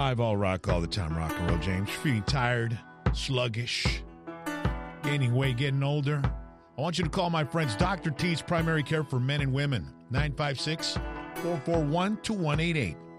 I've all rock all the time, rock and roll, James. Feeling tired, sluggish, gaining weight, getting older. I want you to call my friends Dr. T's Primary Care for Men and Women, 956-441-2188.